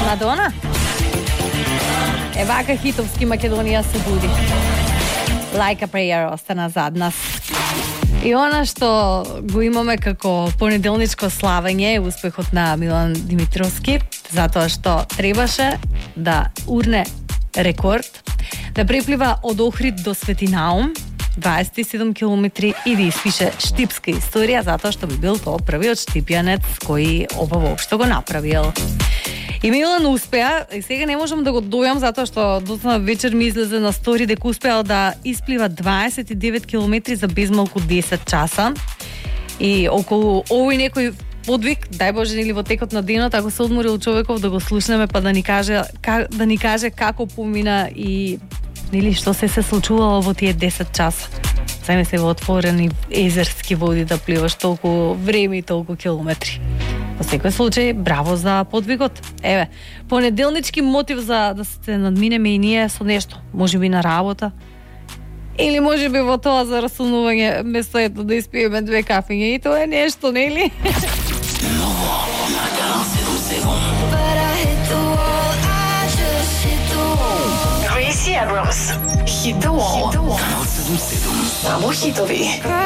Мадона? Вака хитовски Македонија се буди. Like a prayer остана зад нас. И она што го имаме како понеделничко славење е успехот на Милан Димитровски, затоа што требаше да урне рекорд, да преплива од Охрид до Светинаум, 27 километри и да испише штипска историја, затоа што би бил тоа првиот штипјанец кој ова воопшто го направил. И Милан успеа, и сега не можам да го дојам затоа што доцна вечер ми излезе на стори дека успеал да исплива 29 километри за безмалку 10 часа. И околу овој некој подвиг, дај Боже, нели во текот на денот, ако се одморил човеков да го слушнеме, па да ни каже како помина и нели што се случувало во тие 10 часа. Зајме се во отворени езерски води да пливаш толку време и толку километри. Во секој случај, браво за подвигот. Еве, понеделнички мотив за да се надминеме и ние со нешто, можеби на работа. Или можеби во тоа за расунување, место ето да испиеме 2 кафења и тоа е нешто, нели? Ново на канал 77. Gracie Abrams. Hit the wall. Канал 77. Само хитови.